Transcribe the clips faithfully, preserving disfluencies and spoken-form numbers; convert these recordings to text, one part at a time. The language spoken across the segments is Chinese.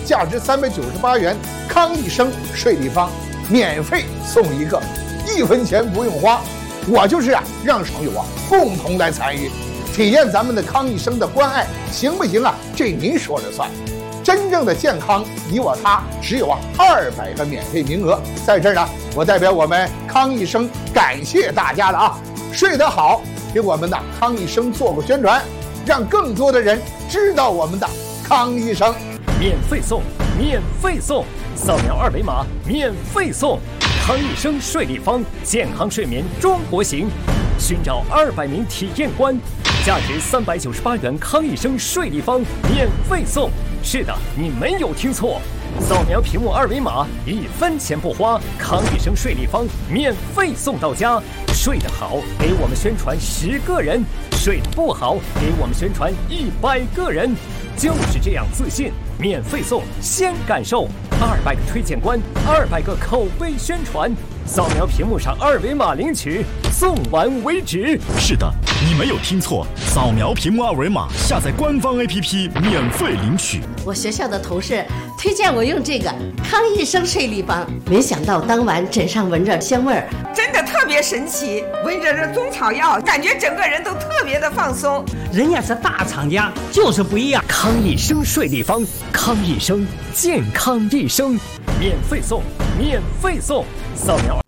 价值三百九十八元康益生睡立方，免费送一个，一分钱不用花。我就是啊，让朋友啊共同来参与，体验咱们的康益生的关爱，行不行啊？这您说了算。真正的健康，你我他，只有啊二百个免费名额。在这儿呢，我代表我们康益生感谢大家了啊！睡得好，给我们的康益生做过宣传，让更多的人知道我们的康益生。 免费送，免费送，扫描二维码免费送。康益生睡立方，健康睡眠中国行。寻找二百名体验官，价值三百九十八元康益生睡立方免费送。是的，你没有听错，扫描屏幕二维码，一分钱不花，康益生睡立方免费送到家。睡得好，给我们宣传十个人；睡得不好，给我们宣传一百个人。就是这样自信，免费送，先感受。二百个推荐官，二百个口碑宣传，扫描屏幕上二维码领取，送完为止。 是的，你没有听错，扫描屏幕二维码，下载官方 A P P 免费领取。 我学校的同事推荐我用这个康益生睡立方，没想到当晚枕上闻着香味儿， 真的特别神奇。闻着这中草药，感觉整个人都特别的放松。 人家是大厂家，就是不一样。 康益生睡立方，康益生健康一生，免费送，免费送，扫描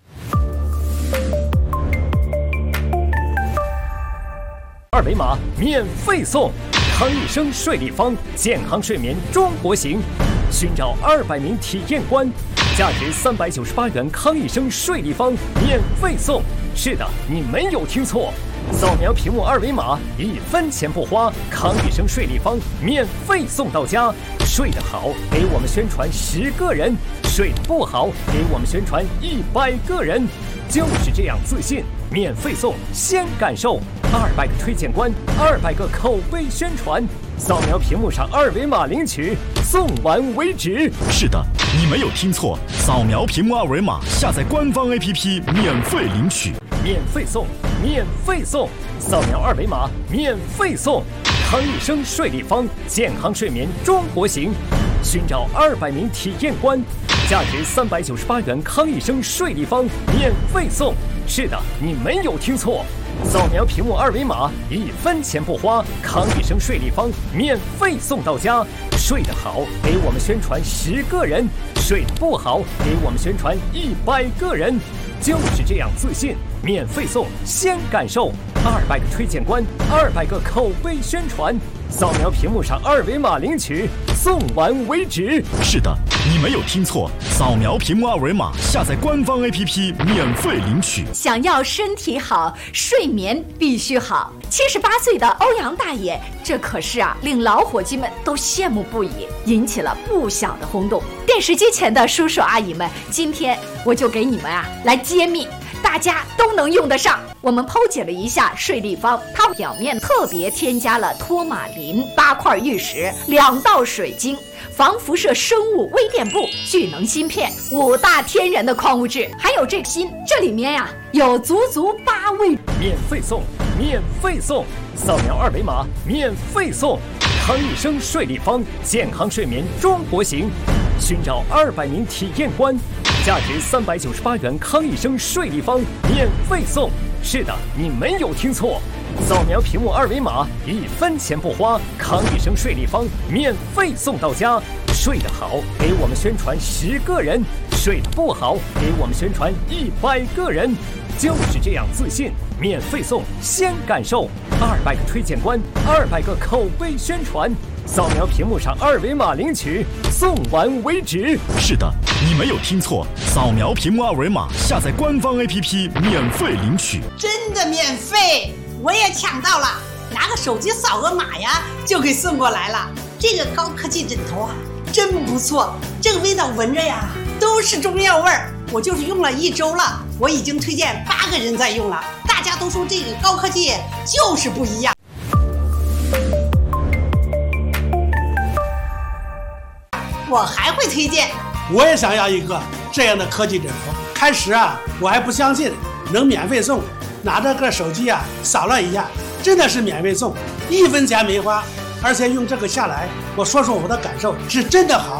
二维码免费送。康益生睡立方，健康睡眠中国行。寻找二百名体验官，价值三百九十八元康益生睡立方免费送。是的，你没有听错，扫描屏幕二维码，一分钱不花，康益生睡立方免费送到家。睡得好，给我们宣传十个人；睡得不好，给我们宣传一百个人。就是这样自信，免费送，先感受。二百个推荐官，二百个口碑宣传，扫描屏幕上二维码领取，送完为止。 是的，你没有听错，扫描屏幕二维码，下载官方 A P P 免费领取。 免费送，免费送，扫描二维码免费送。康益生睡立方，健康睡眠中国行。寻找二百名体验官，价值三百九十八元康益生睡立方免费送。是的，你没有听错，扫描屏幕二维码，一分钱不花，康益生睡立方免费送到家。睡得好，给我们宣传十个人；睡得不好，给我们宣传一百个人。就是这样自信，免费送，先感受。二百个推荐官，二百个口碑宣传，扫描屏幕上二维码领取，送完为止。 是的，你没有听错，扫描屏幕二维码，下载官方 A P P 免费领取。 想要身体好，睡眠必须好。七十八岁的欧阳大爷，这可是啊令老伙计们都羡慕不已，引起了不小的轰动。电视机前的叔叔阿姨们，今天我就给你们啊来揭秘，大家都能用得上。我们剖解了一下睡立方，它表面特别添加了托马林、八块玉石、两道水晶、防辐射生物微电布、聚能芯片，五大天然的矿物质，还有这个锌，这里面呀、啊、有足足八味。 免费送，免费送，扫描二维码免费送。康益生睡立方，健康睡眠中国行。寻找二百名体验官，价值三百九十八元康益生睡立方免费送。是的，你没有听错，扫描屏幕二维码，一分钱不花，康益生睡立方免费送到家。睡得好，给我们宣传十个人；睡得不好，给我们宣传一百个人。就是这样自信，免费送，先感受。二百个推荐官，二百个口碑宣传，扫描屏幕上二维码领取，送完为止。 是的，你没有听错，扫描屏幕二维码，下载官方 A P P 免费领取。 真的免费，我也抢到了，拿个手机扫个码呀，就给送过来了。这个高科技枕头啊，真不错，这个味道闻着呀，都是中药味儿。我就是用了一周了，我已经推荐八个人在用了，大家都说这个高科技就是不一样。我还会推荐， 我也想要一个这样的科技枕头。开始啊，我还不相信能免费送，拿着个手机啊扫了一下，真的是免费送，一分钱没花，而且用这个下来，我说说我的感受，是真的好。